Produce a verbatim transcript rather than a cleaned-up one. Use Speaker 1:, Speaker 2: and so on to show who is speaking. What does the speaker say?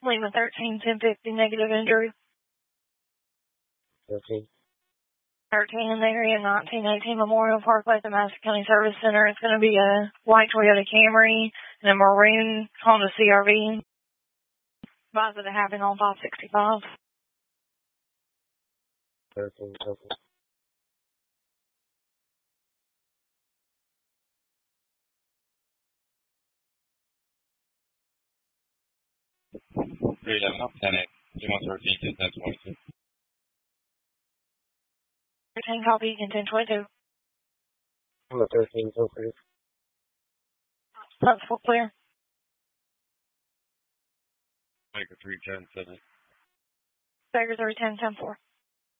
Speaker 1: Lima thirteen, ten fifty, negative injury.
Speaker 2: thirteen.
Speaker 1: thirteen in the area, nineteen eighteen Memorial Parkway at the Madison County Service Center. It's going to be a white Toyota Camry and a maroon Honda C R V. Advise of it happening on five sixty-five.
Speaker 2: thirteen, thirteen.
Speaker 3: three eleven up, ten eight, Jim thirteen, ten twenty-two.
Speaker 1: thirteen copy, ten twenty-two.
Speaker 2: I'm a thirteen, so please.
Speaker 1: That's full clear.
Speaker 3: Baker three ten seven.
Speaker 1: Baker three ten, ten four.